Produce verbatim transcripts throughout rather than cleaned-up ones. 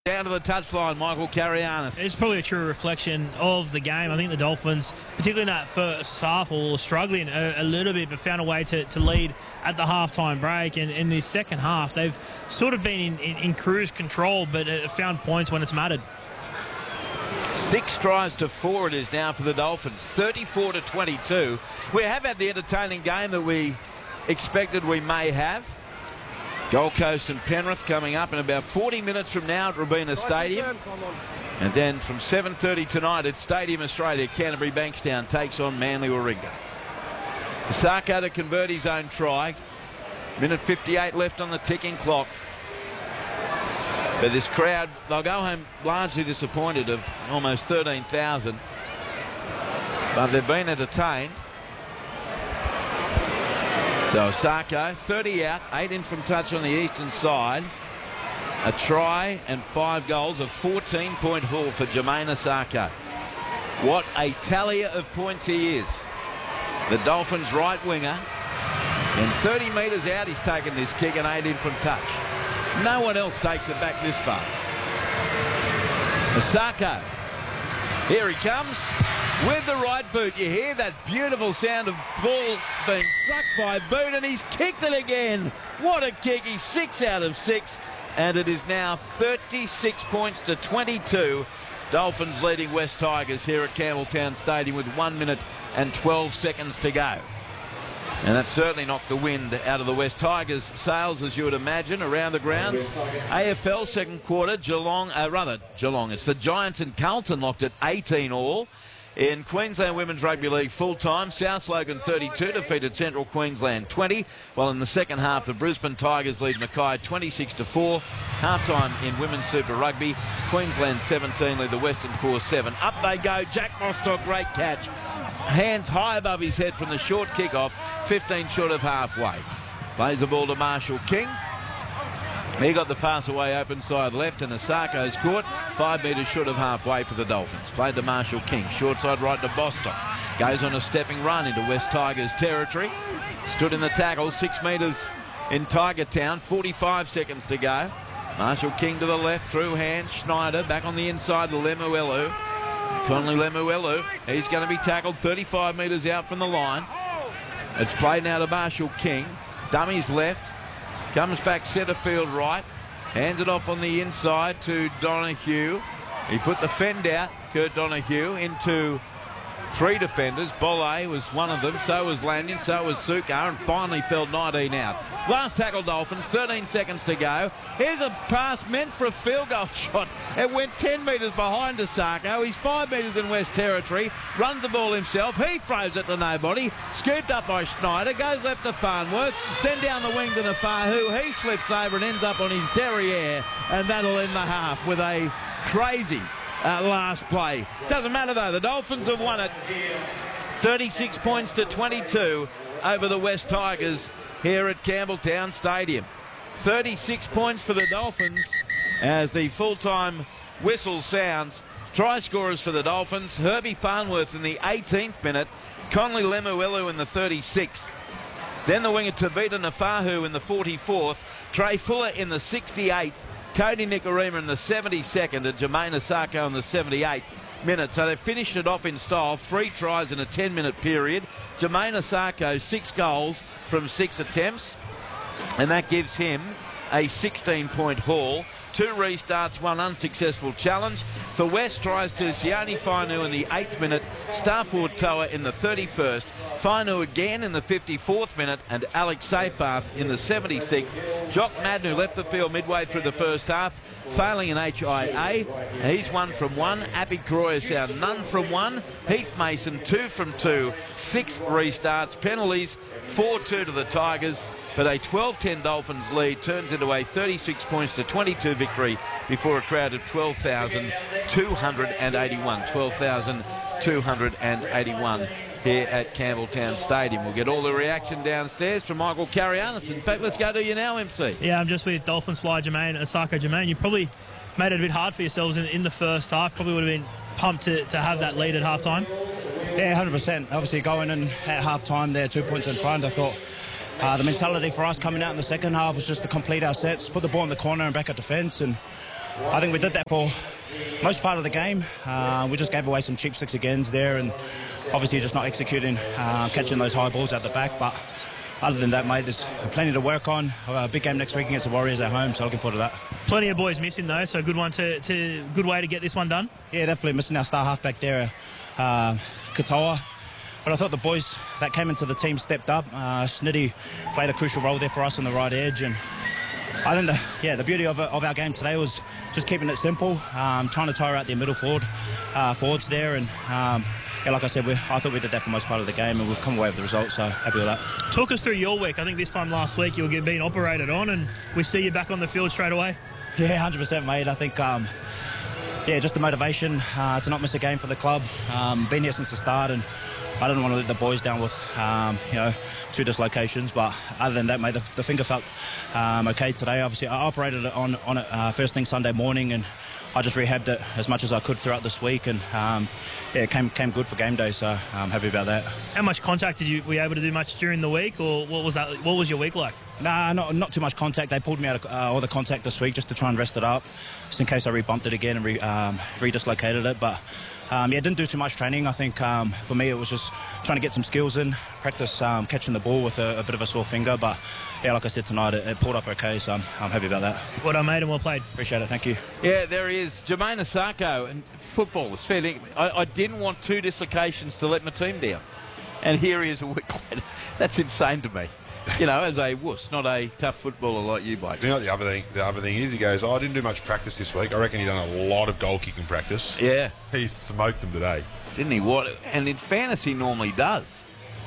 Down to the touchline, Michael Carianis. It's probably a true reflection of the game. I think the Dolphins, particularly in that first half, were struggling a, a little bit, but found a way to, to lead at the halftime break. And in the second half, they've sort of been in, in, in cruise control, but uh, found points when it's mattered. Six tries to four it is now for the Dolphins, thirty-four to twenty-two. We have had the entertaining game that we expected we may have. Gold Coast and Penrith coming up in about forty minutes from now at Robina Stadium. And then from seven thirty tonight at Stadium Australia, Canterbury Bankstown takes on Manly Warringah. Asako to convert his own try. Minute fifty-eight left on the ticking clock. But this crowd, they'll go home largely disappointed of almost thirteen thousand. But they've been entertained. So Asako, thirty out, eight in from touch on the eastern side. A try and five goals, a fourteen-point haul for Jermaine Asako. What a tallier of points he is. The Dolphins' right winger. And thirty metres out he's taken this kick and eight in from touch. No one else takes it back this far. Asako. Here he comes. With the right boot, you hear that beautiful sound of ball being struck by boot, and he's kicked it again. What a kick. He's six out of six, and it is now thirty-six points to twenty-two. Dolphins leading West Tigers here at Campbelltown Stadium with one minute and twelve seconds to go. And that certainly knocked the wind out of the West Tigers' sails, as you would imagine, around the grounds. A F L second quarter, Geelong, uh, rather Geelong, it's the Giants and Carlton locked at eighteen all. In Queensland Women's Rugby League full-time, South Logan thirty-two defeated Central Queensland twenty, while in the second half the Brisbane Tigers lead Mackay twenty-six to four. Half-time in Women's Super Rugby, Queensland seventeen lead the Western Force seven. Up they go, Jack Bostock, great catch. Hands high above his head from the short kick-off, fifteen short of halfway. Plays the ball to Marshall King. He got the pass away open side left, and Asako's caught five metres short of halfway for the Dolphins. Played to Marshall King, short side right to Bostock. Goes on a stepping run into West Tigers territory. Stood in the tackle, six metres in Tiger Town, forty-five seconds to go. Marshall King to the left, through hand, Schneider back on the inside to Lemuelu. Conley Lemuelu, he's going to be tackled thirty-five metres out from the line. It's played now to Marshall King. Dummies left. Comes back centre field right. Hands it off on the inside to Donahue. He put the fend out, Kurt Donahue, into three defenders. Bolle was one of them. So was Lanyon. So was Sukar. And finally fell nineteen out. Last tackle Dolphins. thirteen seconds to go. Here's a pass meant for a field goal shot. It went ten metres behind Asako. He's five metres in West Territory. Runs the ball himself. He throws it to nobody. Scooped up by Schneider. Goes left to Farnworth. Then down the wing to Nafahu. He slips over and ends up on his derriere. And that'll end the half with a crazy Uh, last play. Doesn't matter though, the Dolphins have won it thirty-six points to twenty-two over the West Tigers here at Campbelltown Stadium. thirty-six points for the Dolphins as the full-time whistle sounds. Try scorers for the Dolphins, Herbie Farnworth in the eighteenth minute, Conley Lemuelu in the thirty-sixth, then the winger Tavita Nafahu in the forty-fourth, Trey Fuller in the sixty-eighth, Cody Nikorima in the seventy-second and Jermaine Asako in the seventy-eighth minute. So they finished it off in style. Three tries in a ten-minute period. Jermaine Asako, six goals from six attempts. And that gives him a sixteen-point haul. Two restarts, one unsuccessful challenge. For West, tries to Sione Fainu in the eighth minute, Starford Toa in the thirty-first, Fainu again in the fifty-fourth minute, and Alex Seyfarth in the seventy-sixth. Jock Madden, who left the field midway through the first half, failing in H I A. He's one from one. Appy Croyersound, none from one. Heath Mason, two from two. Six restarts, penalties, four two to the Tigers. But a twelve ten Dolphins lead turns into a thirty-six points to twenty-two victory before a crowd of twelve thousand two hundred eighty-one. twelve thousand two hundred eighty-one here at Campbelltown Stadium. We'll get all the reaction downstairs from Michael Carianis. In fact, let's go to you now, M C. Yeah, I'm just with Dolphins fly Jermaine Asako. Jermaine, you probably made it a bit hard for yourselves in, in the first half. Probably would have been pumped to, to have that lead at halftime. Yeah, one hundred percent. Obviously, going in at halftime there, two points in front, I thought Uh, the mentality for us coming out in the second half was just to complete our sets, put the ball in the corner and back at defence. And I think we did that for most part of the game. Uh, we just gave away some cheap six agains there, and obviously just not executing, uh, catching those high balls at the back. But other than that, mate, there's plenty to work on. A big game next week against the Warriors at home, so looking forward to that. Plenty of boys missing though, so good one to, to good way to get this one done. Yeah, definitely missing our star halfback there, uh, Katoa. But I thought the boys that came into the team stepped up. Uh, Snitty played a crucial role there for us on the right edge, and I think the yeah the beauty of, of our game today was just keeping it simple, um, trying to tire out their middle forward uh, forwards there, and um, yeah, like I said, we, I thought we did that for most part of the game, and we've come away with the result, so happy with that. Talk us through your week. I think this time last week you were being operated on, and we see you back on the field straight away. Yeah, one hundred percent, mate. I think um, yeah, just the motivation uh, to not miss a game for the club. Um, been here since the start, and I didn't want to let the boys down with, um, you know, two dislocations. But other than that, mate, the, the finger felt um, okay today. Obviously, I operated it on, on it uh, first thing Sunday morning, and I just rehabbed it as much as I could throughout this week. And, um, yeah, it came, came good for game day, so I'm happy about that. How much contact did you, were you able to do much during the week, or what was that? What was your week like? Nah, not, not too much contact. They pulled me out of uh, all the contact this week just to try and rest it up, just in case I re-bumped it again and re, um, re-dislocated it. But Um, yeah, didn't do too much training. I think um, for me it was just trying to get some skills in, practice um, catching the ball with a, a bit of a sore finger. But yeah, like I said tonight, it, it pulled up okay, so I'm, I'm happy about that. Well done, mate, and well played. Appreciate it, thank you. Yeah, there he is, Jermaine Asako, and football is fair. I, I didn't want two dislocations to let my team down, and here he is a week later. That's insane to me. You know, as a wuss, not a tough footballer like you, Blake. You know what the other thing, the other thing is? He goes, oh, I didn't do much practice this week. I reckon he done a lot of goal kicking practice. Yeah. He smoked them today. Didn't he? What? And in fantasy normally does.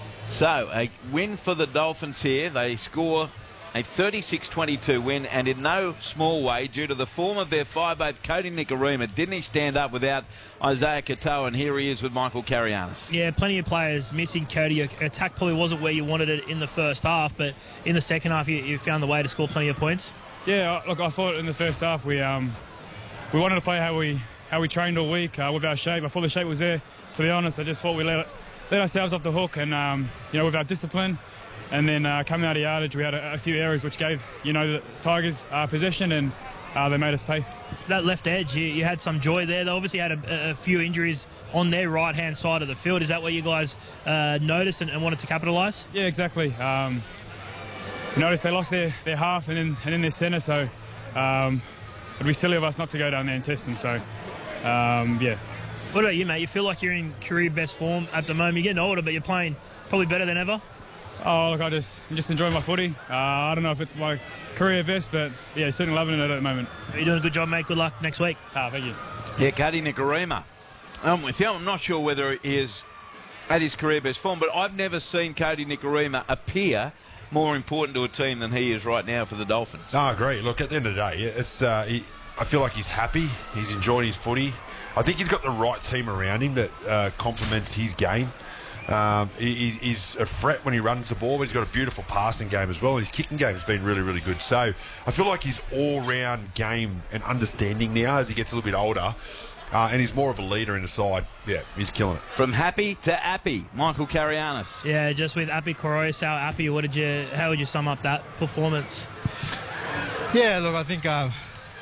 So, a win for the Dolphins here. They score a thirty-six twenty-two win, and in no small way, due to the form of their five eighth, Cody Nikorima. Didn't he stand up without Isaiah Katoa? And here he is with Michael Carianis. Yeah, plenty of players missing Cody. Your attack probably wasn't where you wanted it in the first half, but in the second half, you, you found the way to score plenty of points. Yeah, look, I thought in the first half we um, we wanted to play how we how we trained all week uh, with our shape. I thought the shape was there. To be honest, I just thought we let it, let ourselves off the hook, and um, you know, with our discipline. And then uh, coming out of yardage, we had a, a few areas which gave, you know, the Tigers uh, possession, and uh, they made us pay. That left edge, you, you had some joy there. They obviously had a, a few injuries on their right-hand side of the field. Is that what you guys uh, noticed and, and wanted to capitalise? Yeah, exactly. Um, you notice they lost their, their half and then, and then their centre, so um, it'd be silly of us not to go down there and test them. So, um, yeah. What about you, mate? You feel like you're in career best form at the moment. You're getting older, but you're playing probably better than ever. Oh, look, I just I'm just enjoying my footy. Uh, I don't know if it's my career best, but yeah, certainly loving it at the moment. You're doing a good job, mate. Good luck next week. Ah, thank you. Yeah, Cody Nikorima. I'm with you. I'm not sure whether he is at his career best form, but I've never seen Cody Nikorima appear more important to a team than he is right now for the Dolphins. No, I agree. Look, at the end of the day, it's uh, he, I feel like he's happy. He's enjoying his footy. I think he's got the right team around him that uh, complements his game. Um, he, he's a threat when he runs the ball, but he's got a beautiful passing game as well. His kicking game has been really, really good. So I feel like his all-round game and understanding now as he gets a little bit older, uh, and he's more of a leader in the side. Yeah, he's killing it. From happy to appy, Michael Carianis. Yeah, just with Api Koroisau, Api, what did you? How would you sum up that performance? Yeah, look, I think um,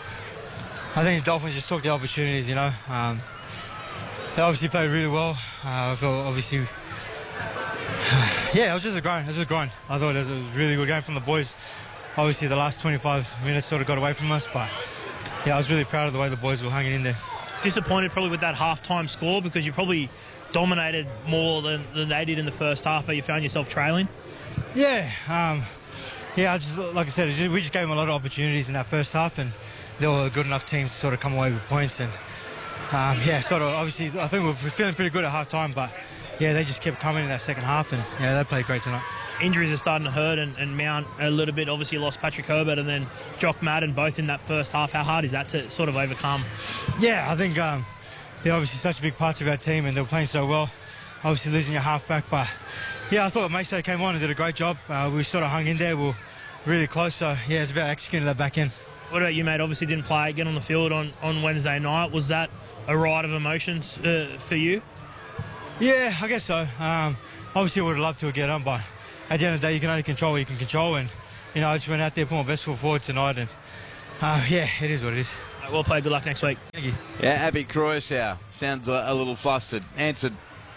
I think the Dolphins just took the opportunities. You know, um, they obviously played really well. Uh, I felt obviously. Yeah, it was just a grind. It was just a grind. I thought it was a really good game from the boys. Obviously, the last twenty-five minutes sort of got away from us, but yeah, I was really proud of the way the boys were hanging in there. Disappointed probably with that half-time score because you probably dominated more than, than they did in the first half, but you found yourself trailing. Yeah, um, yeah. I just like I said, we just gave them a lot of opportunities in that first half, and they were a good enough team to sort of come away with points. And um, yeah, sort of obviously, I think we're feeling pretty good at half-time, but. Yeah, they just kept coming in that second half, and yeah, they played great tonight. Injuries are starting to hurt and, and mount a little bit. Obviously, you lost Patrick Herbert and then Jock Madden both in that first half. How hard is that to sort of overcome? Yeah, I think um, they're obviously such big parts of our team, and they were playing so well. Obviously, losing your halfback, but yeah, I thought Maso came on and did a great job. Uh, we sort of hung in there, we were really close, so yeah, it's about executing that back end. What about you, mate? Obviously, didn't play, get on the field on, on Wednesday night. Was that a ride of emotions uh, for you? Yeah, I guess so. Um, obviously, I would have loved to get on, but at the end of the day, you can only control what you can control. And, you know, I just went out there, put my best foot forward tonight. And, uh, yeah, it is what it is. Well played. Good luck next week. Thank you. Yeah, Abby Croysow sounds a, a little flustered. Answered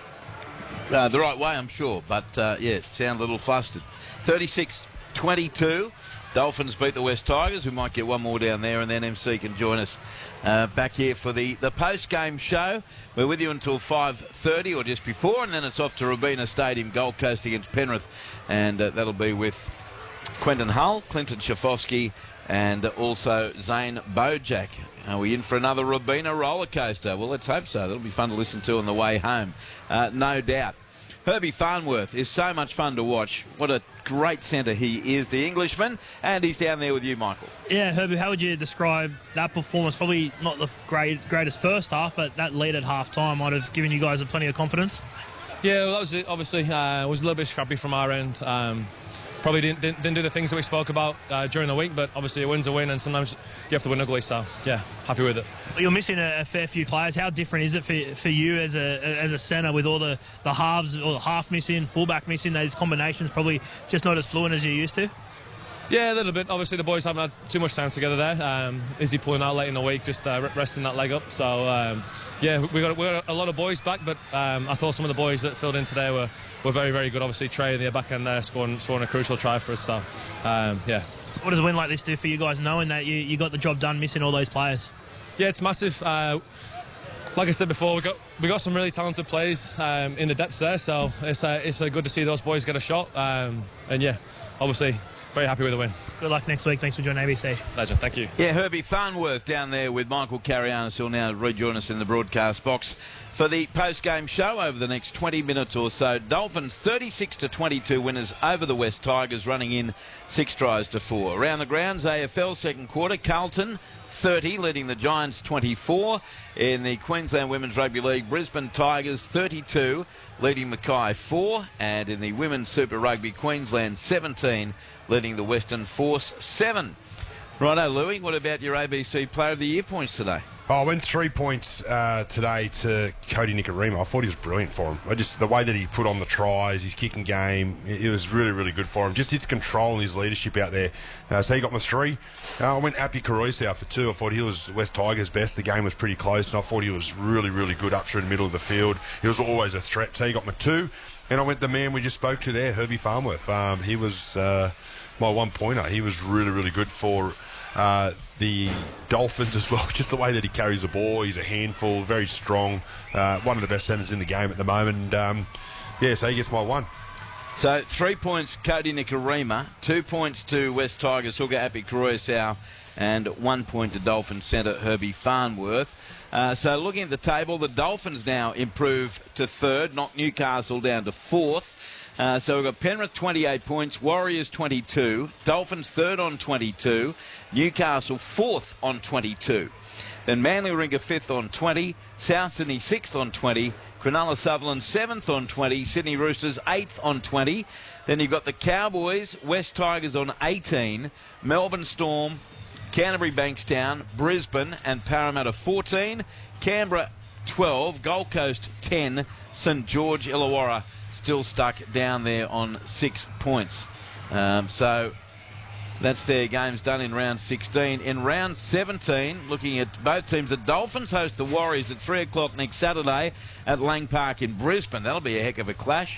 uh, the right way, I'm sure, but uh, yeah, sound a little flustered. thirty-six twenty-two. Dolphins beat the West Tigers. We might get one more down there, and then M C can join us uh, back here for the, the post-game show. We're with you until five thirty or just before, and then it's off to Robina Stadium, Gold Coast against Penrith, and uh, that'll be with Quentin Hull, Clinton Schafowski, and also Zane Bojack. Are we in for another Robina roller coaster? Well, let's hope so. That'll be fun to listen to on the way home, uh, no doubt. Herbie Farnworth is so much fun to watch. What a great centre he is, the Englishman, and he's down there with you, Michael. Yeah, Herbie, how would you describe that performance? Probably not the great, greatest first half, but that lead at half-time might have given you guys plenty of confidence. Yeah, well, that was it. Obviously, uh, it was a little bit scrappy from our end. Um, probably didn't, didn't, didn't do the things that we spoke about uh, during the week, but obviously a win's a win, and sometimes you have to win ugly, so yeah, happy with it. You're missing a, a fair few players. How different is it for, for you as a as a centre with all the, the halves or the half missing, fullback missing, those combinations probably just not as fluent as you used to? Yeah, a little bit. Obviously, the boys haven't had too much time together there. Um, Izzy pulling out late in the week, just uh, resting that leg up. So, um, yeah, we got, we got a lot of boys back, but um, I thought some of the boys that filled in today were, were very, very good. Obviously, Trey in the back end there scoring, scoring a crucial try for us. So, um, yeah. What does a win like this do for you guys, knowing that you, you got the job done missing all those players? Yeah, it's massive. Uh, like I said before, we got we got some really talented players um, in the depths there, so it's uh, it's uh, good to see those boys get a shot. Um, and yeah, obviously, very happy with the win. Good luck next week. Thanks for joining A B C. Legend, thank you. Yeah, Herbie Farnworth down there with Michael Carianis, who'll now rejoin us in the broadcast box for the post-game show over the next twenty minutes or so. Dolphins thirty-six to twenty-two winners over the West Tigers, running in six tries to four. Around the grounds, A F L second quarter, Carlton thirty, leading the Giants twenty-four. In the Queensland Women's Rugby League, Brisbane Tigers thirty-two, leading Mackay four. And in the Women's Super Rugby, Queensland seventeen, leading the Western Force seven. Righto, Louis, what about your A B C Player of the Year points today? Oh, I went three points uh, today to Cody Nikorima. I thought he was brilliant for him. I just the way that he put on the tries, his kicking game, it, it was really, really good for him. Just his control and his leadership out there. Uh, so he got my three. Uh, I went Appy Karoisau for two. I thought he was West Tigers' best. The game was pretty close, and I thought he was really, really good up through the middle of the field. He was always a threat. So he got my two. And I went the man we just spoke to there, Herbie Farnworth. Um, he was uh, my one-pointer. He was really, really good for Uh, the Dolphins as well. Just the way that he carries the ball, he's a handful, very strong, uh, one of the best centres in the game at the moment. And, um, yeah, so he gets my one. So three points Cody Nikorima, two points to West Tigers hooker Appy Karoisau, and one point to Dolphins centre Herbie Farnworth. Uh, so looking at the table, the Dolphins now improve to third, knock Newcastle down to fourth. Uh, so we've got Penrith twenty-eight points, Warriors twenty-two, Dolphins third on twenty-two, Newcastle fourth on twenty-two. Then Manly Warringah fifth on twenty, South Sydney sixth on twenty, Cronulla Sutherland seventh on twenty, Sydney Roosters eighth on twenty. Then you've got the Cowboys, West Tigers on eighteen, Melbourne Storm, Canterbury Bankstown, Brisbane and Parramatta fourteen, Canberra twelve, Gold Coast ten, St George Illawarra still stuck down there on six points. Um, so that's their games done in round sixteen. In round seventeen, looking at both teams, the Dolphins host the Warriors at three o'clock next Saturday at Lang Park in Brisbane. That'll be a heck of a clash.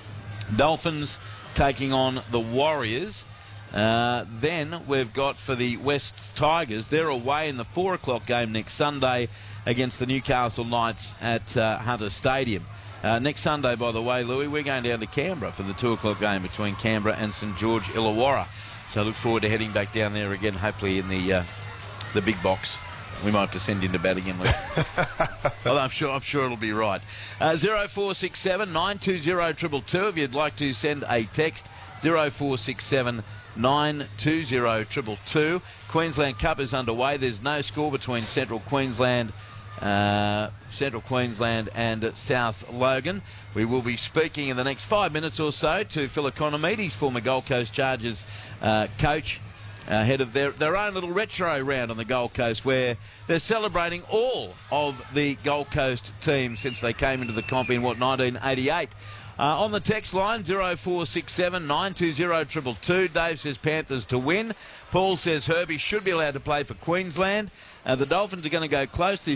Dolphins taking on the Warriors. Uh, then we've got for the West Tigers, they're away in the four o'clock game next Sunday against the Newcastle Knights at uh, Hunter Stadium. Uh, next Sunday, by the way, Louis, we're going down to Canberra for the two o'clock game between Canberra and St George Illawarra. So I look forward to heading back down there again, hopefully in the uh, the big box. We might have to send in to bat again, Louis. Well, I'm sure I'm sure it'll be right. Uh, zero four six seven nine two zero two two two if you'd like to send a text. zero four six seven nine two zero two two two. Queensland Cup is underway. There's no score between Central Queensland Uh, Central Queensland and South Logan. We will be speaking in the next five minutes or so to Phil Economides, former Gold Coast Chargers uh, coach, uh, head of their, their own little retro round on the Gold Coast where they're celebrating all of the Gold Coast teams since they came into the comp in, what, nineteen eighty-eight. Uh, on the text line, zero four six seven nine two zero two two two. Dave says Panthers to win. Paul says Herbie should be allowed to play for Queensland. Uh, the Dolphins are going to go close this